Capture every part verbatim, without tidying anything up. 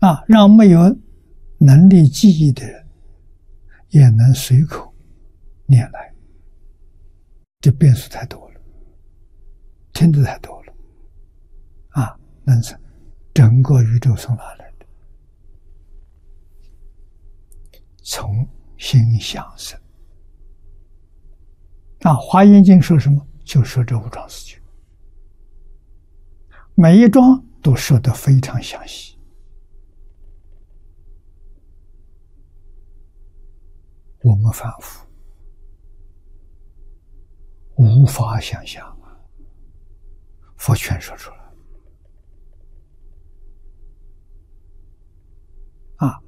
啊，让没有能力记忆的人也能随口念来。这变数太多了，听得太多了啊！那是整个宇宙从哪来的？从心想生。啊，《华严经》说什么？就说这五桩事情，每一桩都说得非常详细。我们凡夫无法想象啊，佛全说出来啊。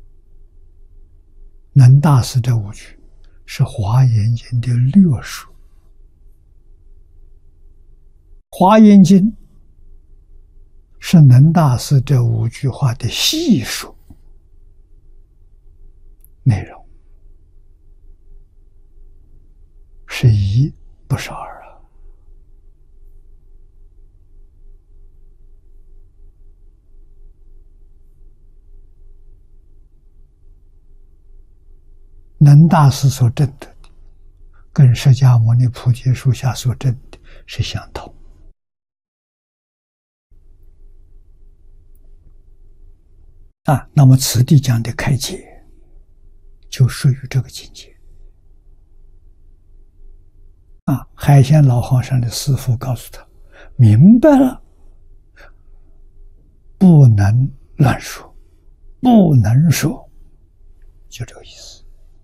能大师这五句是《华严经》的略述，《华严经》是能大师这五句话的细数内容，是一不是二啊。能大师所证得的，跟释迦牟尼菩提树下所证的是相同。啊，那么此地讲的开解，就属于这个境界。啊，海鲜老和尚的师父告诉他，明白了，不能乱说，不能说，就这个意思。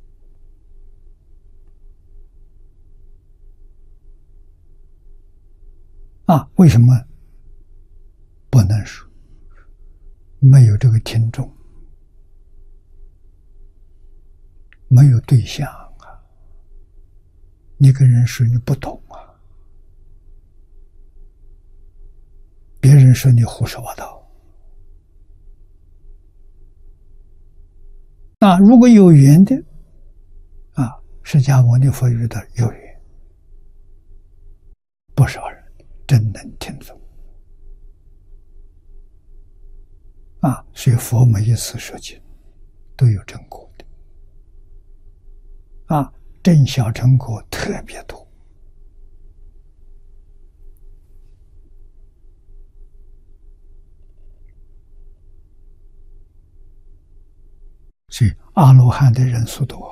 啊，为什么不能说？没有这个听众，没有对象啊。你跟人说你不懂啊，别人说你胡说八道。那如果有缘的啊，释迦牟尼佛遇到有缘，不少人真能听懂啊。所以佛每一次说经都有正果的啊，正小成果特别多。所以阿罗汉的人数多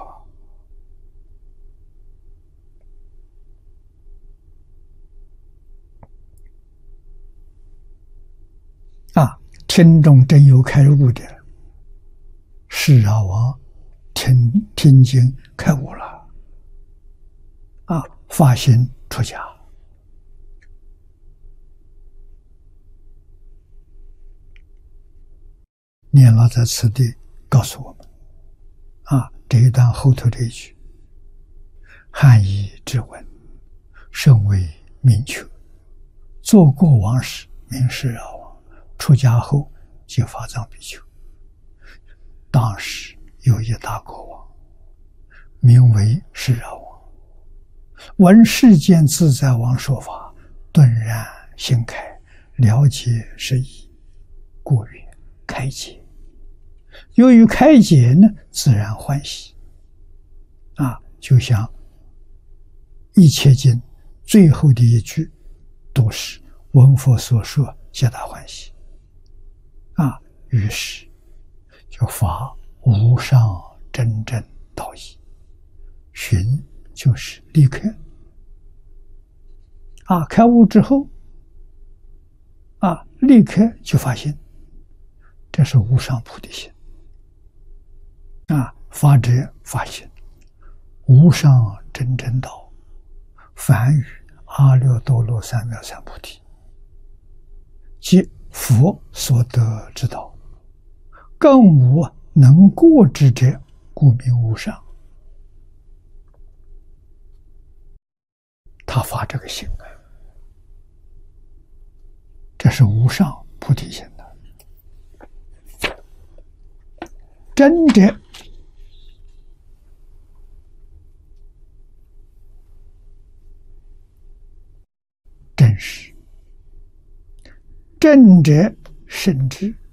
啊。听众真有开悟的，释啊王听听经开悟了啊，发心出家。念老在此地告诉我们啊，这一段后头这一句，汉译之文甚为明确，做过往时名释啊王，出家后即法藏比丘。当时有一大国王，名为释啊王，闻世间自在王说法，顿然心开，了解是义，故曰开解。由于开解呢，自然欢喜啊，就像一切经最后的一句都是闻佛所说，皆大欢喜啊。于是就发无上真正道义，寻就是立刻啊，开悟之后啊，立刻就发现这是无上菩提心啊。发者发现无上真正道，凡与阿耨多罗三藐三菩提，即佛所得之道，更无能过之者，故名无上。他发这个心啊，这是无上菩提心的。真者真实，正者圣智，